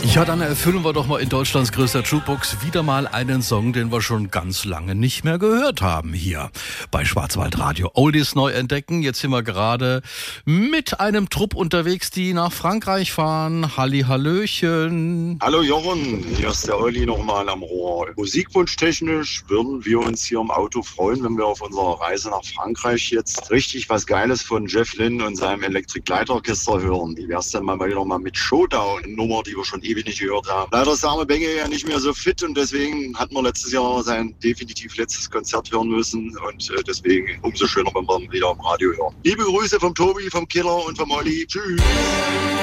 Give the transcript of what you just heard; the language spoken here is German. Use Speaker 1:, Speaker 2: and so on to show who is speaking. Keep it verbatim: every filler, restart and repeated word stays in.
Speaker 1: Ja, dann erfüllen wir doch mal in Deutschlands größter Jukebox wieder mal einen Song, den wir schon ganz lange nicht mehr gehört haben hier bei Schwarzwaldradio. Oldies neu entdecken. Jetzt sind wir gerade mit einem Trupp unterwegs, die nach Frankreich fahren. Halli, hallöchen.
Speaker 2: Hallo Jochen, hier ist der Olli nochmal am Rohr. Musikwunschtechnisch würden wir uns hier im Auto freuen, wenn wir auf unserer Reise nach Frankreich jetzt richtig was Geiles von Jeff Lynne und seinem Electric Light Orchester hören. Wie wär's denn mal wieder mal mit Showdown, eine Nummer, die wir schon ewig nicht gehört haben. Leider ist der arme Benge ja nicht mehr so fit und deswegen hatten wir letztes Jahr sein definitiv letztes Konzert hören müssen und äh, deswegen umso schöner, wenn wir ihn wieder im Radio hören. Liebe Grüße vom Tobi, vom Killer und vom Olli. Tschüss.